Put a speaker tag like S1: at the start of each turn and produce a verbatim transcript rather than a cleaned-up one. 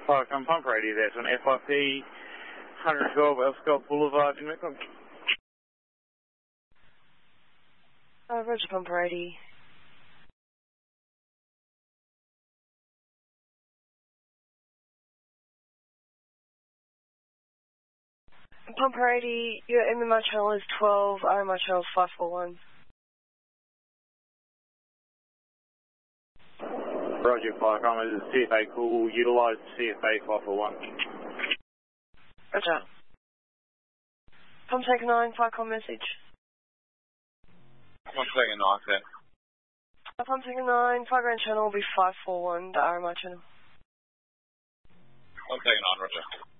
S1: Park on pump radio, that's on F I P one twelve Elscott Boulevard in Macon.
S2: Uh, Roger, pump radio. Pump radio, your M M R channel is twelve, R M R channel is five four one.
S1: Roger, Park on is a C F A call, will utilise C F A five four one.
S2: Roger. Pump taker nine, Firecom message.
S3: Pump taker nine, sir.
S2: Uh, Pump taker nine, Fireground channel will be five four one, the R M R channel.
S3: Pump taker nine, Roger.